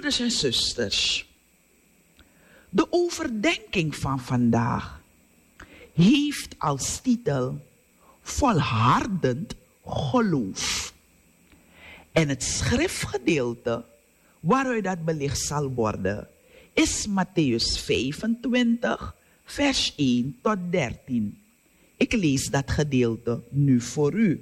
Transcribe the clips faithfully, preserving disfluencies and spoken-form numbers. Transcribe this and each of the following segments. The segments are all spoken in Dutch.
Broeders en zusters, de overdenking van vandaag heeft als titel Volhardend geloof. En het schriftgedeelte waaruit dat belicht zal worden is Mattheüs vijfentwintig, vers één tot dertien. Ik lees dat gedeelte nu voor u.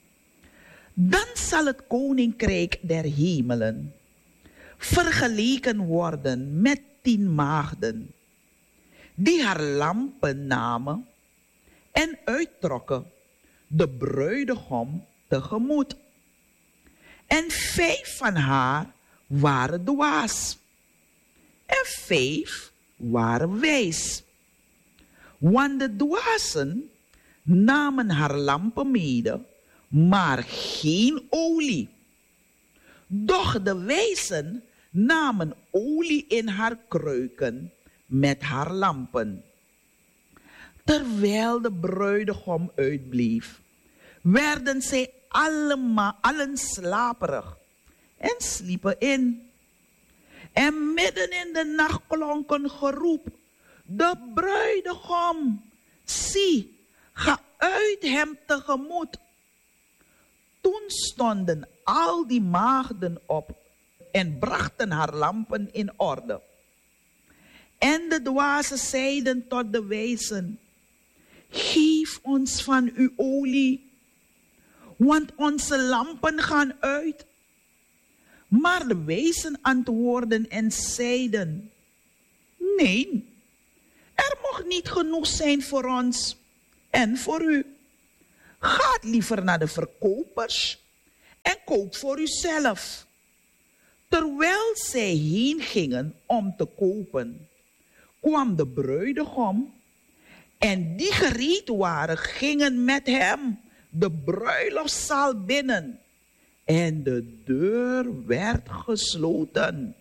Dan zal het koninkrijk der hemelen vergeleken worden met tien maagden, die haar lampen namen en uittrokken de bruidegom tegemoet. En vijf van haar waren dwaas en vijf waren wijs. Want de dwazen namen haar lampen mede, maar geen olie. Doch de wijzen namen olie in haar kruiken met haar lampen. Terwijl de bruidegom uitbleef, werden zij allemaal, allen slaperig en sliepen in. En midden in de nacht klonk een geroep: de bruidegom, zie, ga uit hem tegemoet. Toen stonden al die maagden op en brachten haar lampen in orde. En de dwazen zeiden tot de wijzen: geef ons van uw olie, want onze lampen gaan uit. Maar de wijzen antwoordden en zeiden: nee, er mocht niet genoeg zijn voor ons en voor u. Gaat liever naar de verkopers en koop voor uzelf. Terwijl zij heen gingen om te kopen, kwam de bruidegom en die gereed waren, gingen met hem de bruiloftszaal binnen en de deur werd gesloten.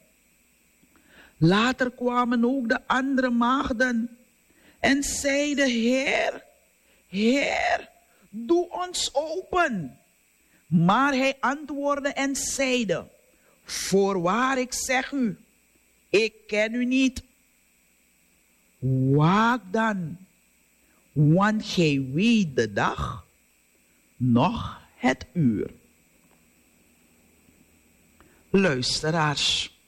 Later kwamen ook de andere maagden en zeiden: Heer, Heer, doe ons open. Maar hij antwoordde en zeide: voorwaar, ik zeg u, ik ken u niet. Waak dan, want gij weet de dag, noch het uur. Luisteraars,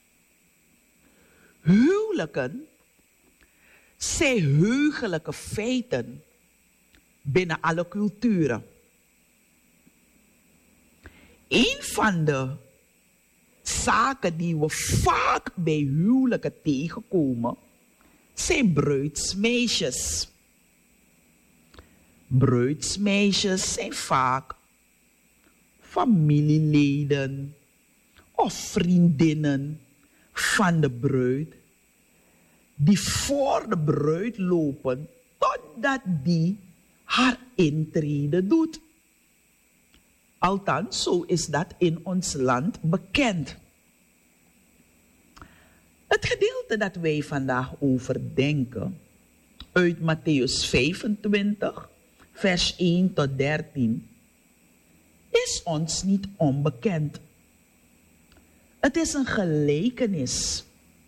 huwelijken zijn heugelijke feiten binnen alle culturen. Een van de zaken die we vaak bij huwelijken tegenkomen zijn bruidsmeisjes. Bruidsmeisjes zijn vaak familieleden of vriendinnen van de bruid die voor de bruid lopen totdat die haar intrede doet. Althans, zo is dat in ons land bekend. Het gedeelte dat wij vandaag overdenken uit Mattheüs vijfentwintig, vers één tot dertien, is ons niet onbekend. Het is een gelijkenis.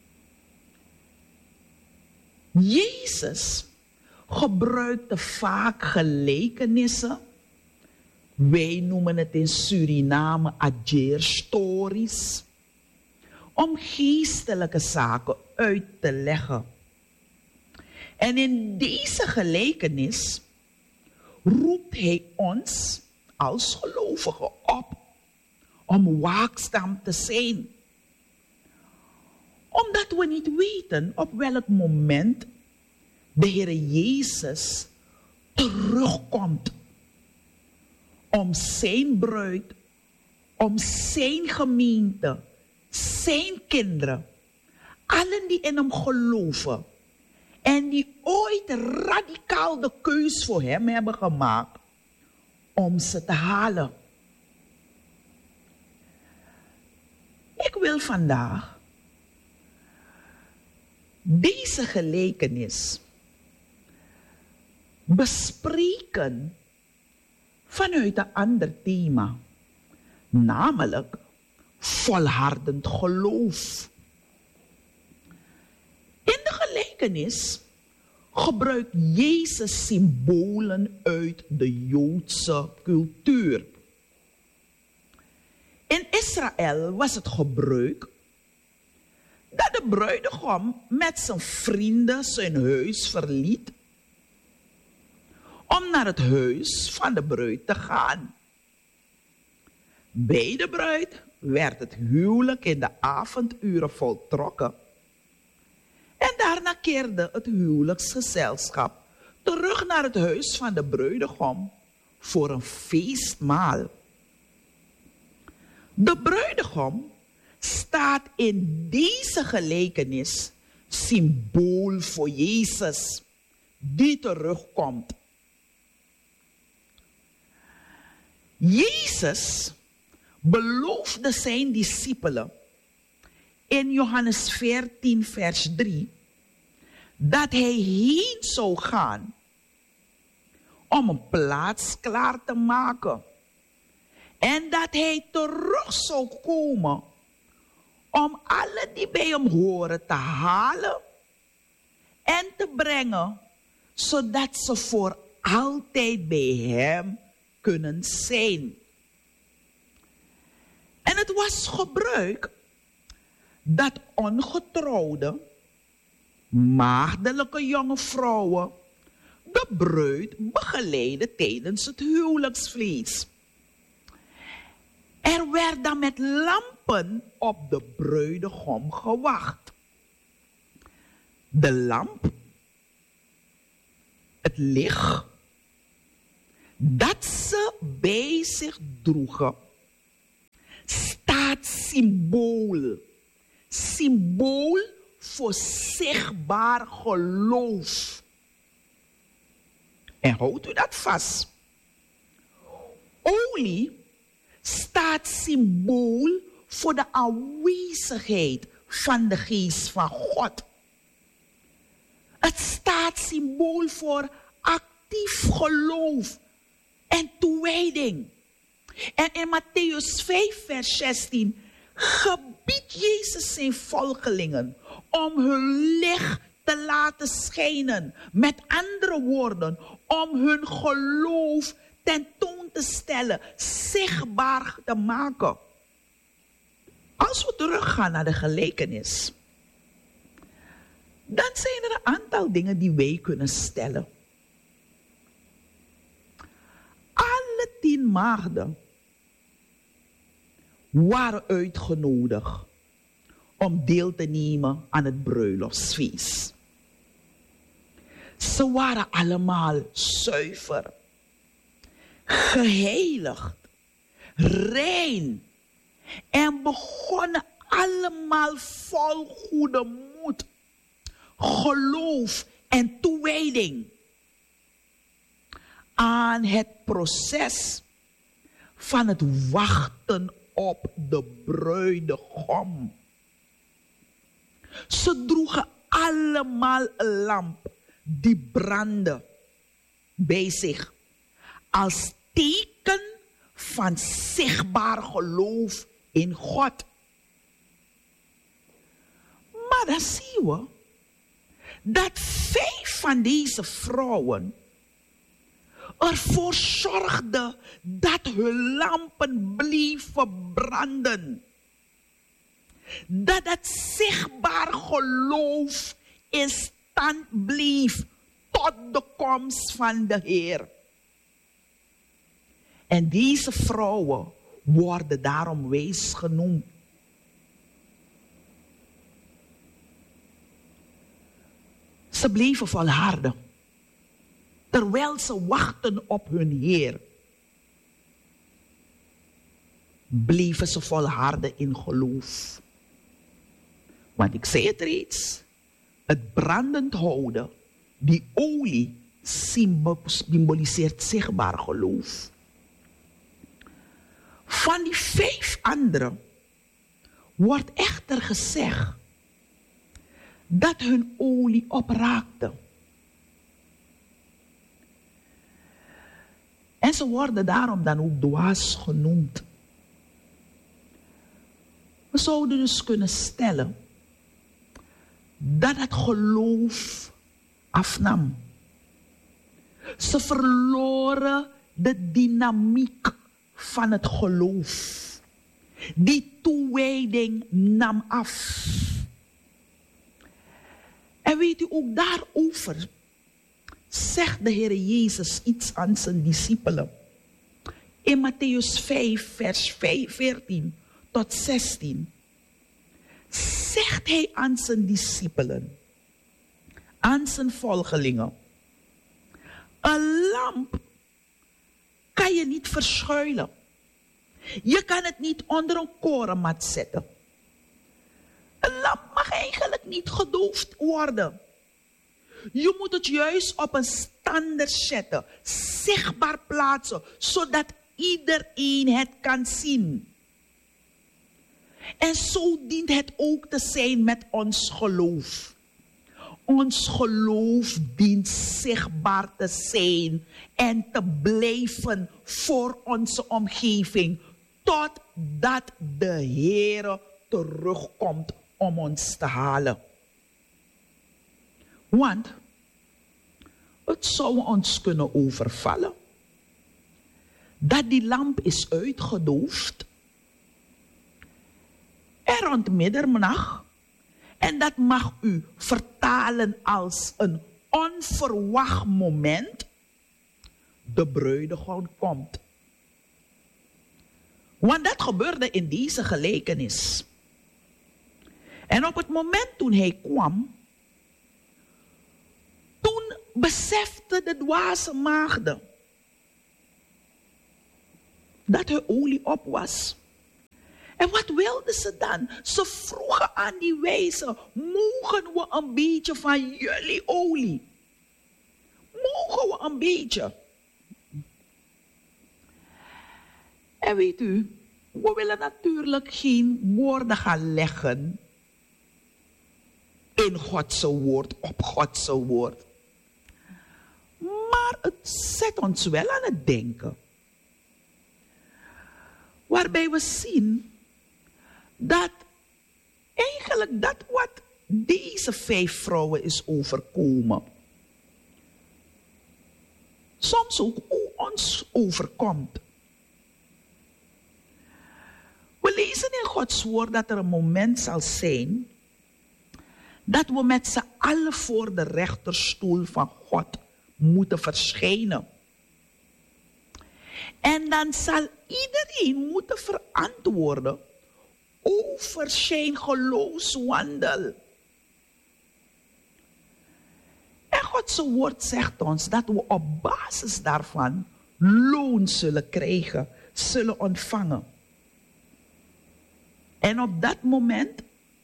Jezus gebruikte vaak gelijkenissen. Wij noemen het in Suriname adjeerstories, om geestelijke zaken uit te leggen. En in deze gelijkenis roept hij ons als gelovigen op om waakzaam te zijn. Omdat we niet weten op welk moment de Heer Jezus terugkomt om zijn bruid, om zijn gemeente, zijn kinderen, allen die in hem geloven en die ooit radicaal de keus voor hem hebben gemaakt, om ze te halen. Ik wil vandaag deze gelijkenis bespreken vanuit een ander thema, namelijk volhardend geloof. gelijkenis gebruikt Jezus symbolen uit de Joodse cultuur. In Israël was het gebruik dat de bruidegom met zijn vrienden zijn huis verliet om naar het huis van de bruid te gaan. Bij de bruid werd het huwelijk in de avonduren voltrokken. En daarna keerde het huwelijksgezelschap terug naar het huis van de bruidegom voor een feestmaal. De bruidegom staat in deze gelijkenis symbool voor Jezus, die terugkomt. Jezus beloofde zijn discipelen in Johannes veertien, vers drie, dat hij heen zou gaan om een plaats klaar te maken. En dat hij terug zou komen om alle die bij hem horen te halen en te brengen, zodat ze voor altijd bij hem kunnen zijn. En het was gebruik dat ongetrouwde, maagdelijke jonge vrouwen de bruid begeleiden tijdens het huwelijksvlees. Er werd dan met lampen op de bruidegom gewacht. De lamp, het licht, dat ze bij zich droegen, staat symbool. Symbool voor zichtbaar geloof. En houdt u dat vast. Olie staat symbool voor de aanwezigheid van de geest van God. Het staat symbool voor actief geloof en toewijding. En in Mattheüs vijf, vers zestien gebiedt Jezus zijn volgelingen om hun licht te laten schijnen. Met andere woorden, om hun geloof tentoon te stellen, zichtbaar te maken. Als we teruggaan naar de gelijkenis, dan zijn er een aantal dingen die wij kunnen stellen. Alle tien maagden waren uitgenodigd om deel te nemen aan het bruiloftsfeest. Ze waren allemaal zuiver, geheiligd, rein en begonnen allemaal vol goede moed, geloof en toewijding aan het proces van het wachten op de bruidegom. Ze droegen allemaal een lamp die brandde bij zich als teken van zichtbaar geloof in God. Maar dan zien we dat vijf van deze vrouwen ervoor zorgden dat hun lampen bleven branden. Dat het zichtbaar geloof in stand bleef tot de komst van de Heer. En deze vrouwen worden daarom wijs genoemd. Ze bleven volharden, terwijl ze wachten op hun Heer. Bleven ze volharden in geloof. Want ik zei het reeds, het brandend houden, die olie symboliseert zichtbaar geloof. Van die vijf anderen wordt echter gezegd dat hun olie opraakte. En ze worden daarom dan ook dwaas genoemd. We zouden dus kunnen stellen dat het geloof afnam. Ze verloren de dynamiek van het geloof. Die toewijding nam af. En weet u, ook daarover zegt de Heer Jezus iets aan zijn discipelen. In Mattheüs vijf, vers veertien tot zestien. Zegt hij aan zijn discipelen, aan zijn volgelingen. Een lamp kan je niet verschuilen. Je kan het niet onder een korenmat zetten. Een lamp mag eigenlijk niet gedoofd worden. Je moet het juist op een stander zetten, zichtbaar plaatsen, zodat iedereen het kan zien. En zo dient het ook te zijn met ons geloof. Ons geloof dient zichtbaar te zijn en te blijven voor onze omgeving, totdat de Heer terugkomt om ons te halen. Want het zou ons kunnen overvallen dat die lamp is uitgedoofd en rond middernacht. En dat mag u vertalen als een onverwacht moment. De bruidegom komt. Want dat gebeurde in deze gelijkenis. En op het moment toen hij kwam, toen besefte de dwaze maagden dat hun olie op was. En wat wilden ze dan? Ze vroegen aan die wijzen, mogen we een beetje van jullie olie? Mogen we een beetje? En weet u, we willen natuurlijk geen woorden gaan leggen in Gods woord, op Gods woord. Maar het zet ons wel aan het denken. Waarbij we zien dat eigenlijk dat wat deze vijf vrouwen is overkomen, soms ook ons overkomt. We lezen in Gods woord dat er een moment zal zijn dat we met z'n allen voor de rechterstoel van God moeten verschijnen. En dan zal iedereen moeten verantwoorden over zijn geloofswandel. En Gods woord zegt ons dat we op basis daarvan loon zullen krijgen, zullen ontvangen. En op dat moment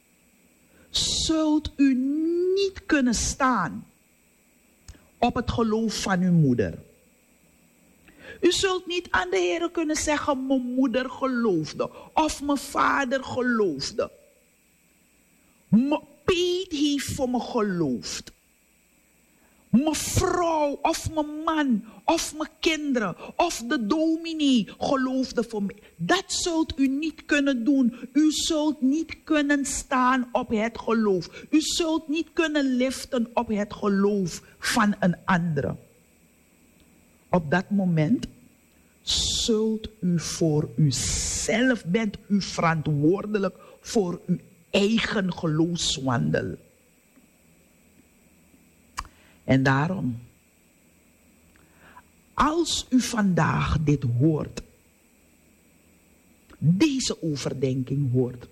zult u niet kunnen staan op het geloof van uw moeder. U zult niet aan de Heer kunnen zeggen, mijn moeder geloofde of mijn vader geloofde. Mijn Piet heeft voor me geloofd. Mijn vrouw of mijn man of mijn kinderen of de dominee geloofde voor mij. Dat zult u niet kunnen doen. U zult niet kunnen staan op het geloof. U zult niet kunnen liften op het geloof van een andere. Op dat moment zult u voor uzelf, bent u verantwoordelijk voor uw eigen geloofswandel. En daarom, als u vandaag dit hoort, deze overdenking hoort,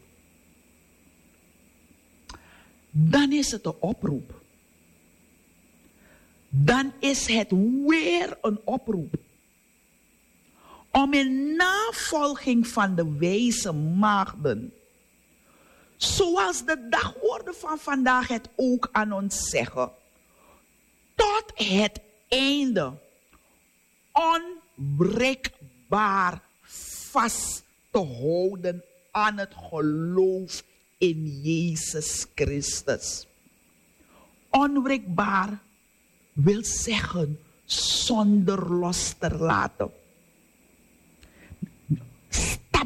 dan is het een oproep. Dan is het weer een oproep om in navolging van de wijze maagden, zoals de dagwoorden van vandaag het ook aan ons zeggen, tot het einde onwrikbaar vast te houden aan het geloof in Jezus Christus. Onwrikbaar wil zeggen zonder los te laten.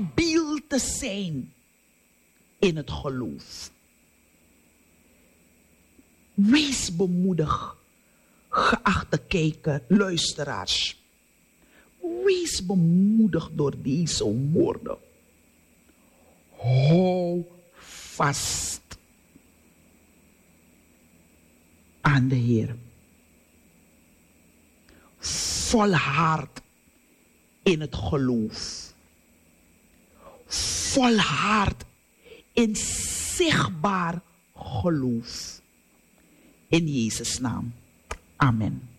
Stabiel te zijn in het geloof. Wees bemoedigd, geachte kijker, luisteraars. Wees bemoedigd door deze woorden. Hou vast aan de Heer. Volhard in het geloof. Volhard in zichtbaar geloof. In Jezus' naam. Amen.